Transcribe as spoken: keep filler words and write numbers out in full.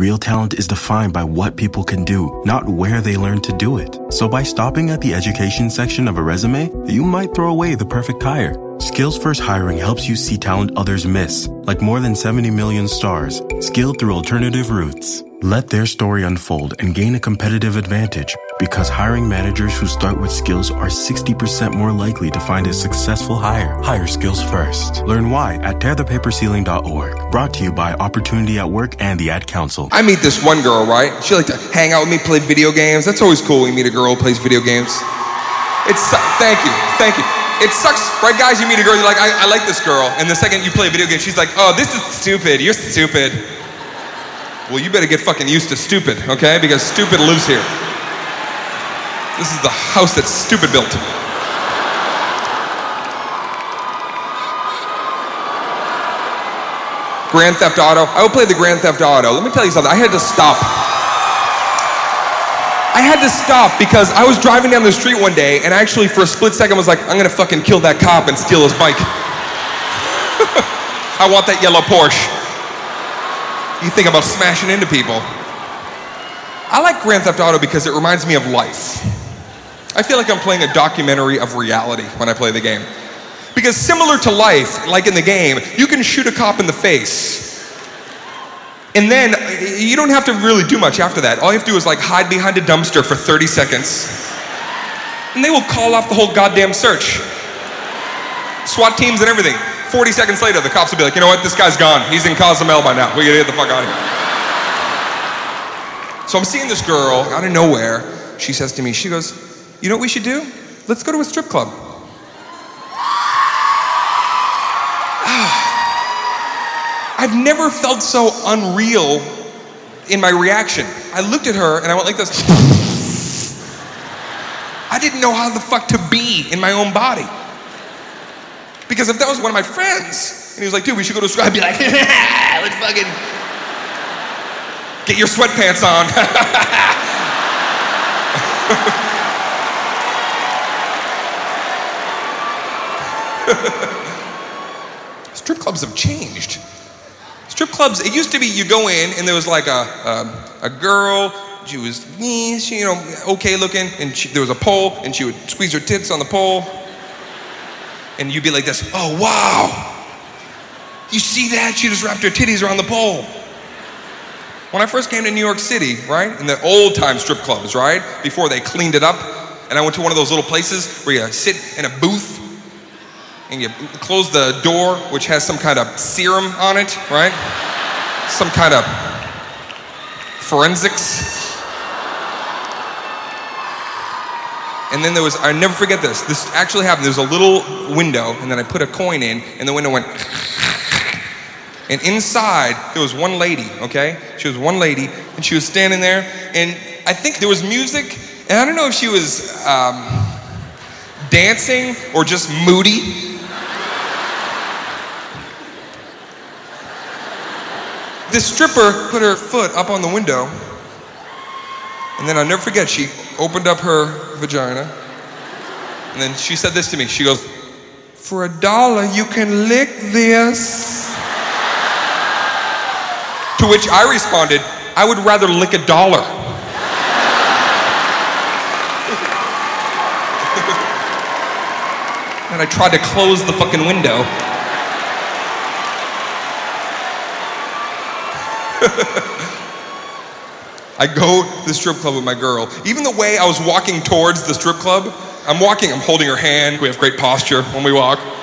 Real talent is defined by what people can do, not where they learn to do it. So by stopping at the education section of a resume, you might throw away the perfect hire. Skills First Hiring helps you see talent others miss, like more than seventy million stars, skilled through alternative routes. Let their story unfold and gain a competitive advantage, because hiring managers who start with skills are sixty percent more likely to find a successful hire. Hire skills first. Learn why at tear the paper ceiling dot org. Brought to you by Opportunity at Work and the Ad Council. I meet this one girl, right? She liked to hang out with me, play video games. That's always cool when you meet a girl who plays video games. It's, thank you, thank you. It sucks, right guys? You meet a girl, you're like, I, I like this girl. And the second you play a video game, she's like, oh, this is stupid, you're stupid. Well, you better get fucking used to stupid, okay? Because stupid lives here. This is the house that stupid built. Grand Theft Auto. I would play the Grand Theft Auto. Let me tell you something. I had to stop. I had to stop because I was driving down the street one day and actually for a split second was like, I'm gonna fucking kill that cop and steal his bike. I want that yellow Porsche. You think about smashing into people. I like Grand Theft Auto because it reminds me of life. I feel like I'm playing a documentary of reality when I play the game. Because similar to life, like in the game, you can shoot a cop in the face. And then you don't have to really do much after that. All you have to do is like hide behind a dumpster for thirty seconds. And they will call off the whole goddamn search. SWAT teams and everything. forty seconds later, the cops will be like, you know what, this guy's gone. He's in Cozumel by now. We gotta get the fuck out of here. So I'm seeing this girl out of nowhere. She says to me, she goes, you know what we should do? Let's go to a strip club. I've never felt so unreal in my reaction. I looked at her and I went like this. I didn't know how the fuck to be in my own body. Because if that was one of my friends, and he was like, dude, we should go to a strip, I'd be like, let's fucking get your sweatpants on. Strip clubs have changed. Strip clubs, it used to be you go in and there was like a a, a girl, she was, she, you know, okay looking, and she, there was a pole, and she would squeeze her tits on the pole, and you'd be like this, oh wow, you see that? She just wrapped her titties around the pole. When I first came to New York City, right, in the old time strip clubs, right, before they cleaned it up, and I went to one of those little places where you sit in a booth, and you close the door, which has some kind of serum on it, right? Some kind of forensics. And then there was, I never forget this, this actually happened, there was a little window, and then I put a coin in, and the window went, and inside, there was one lady, okay? She was one lady, and she was standing there, and I think there was music, and I don't know if she was um, dancing or just moody. This stripper put her foot up on the window, and then I'll never forget, she opened up her vagina, and then she said this to me, she goes, for a dollar you can lick this. To which I responded, I would rather lick a dollar. And I tried to close the fucking window. I go to the strip club with my girl. Even the way I was walking towards the strip club, I'm walking, I'm holding her hand. We have great posture when we walk.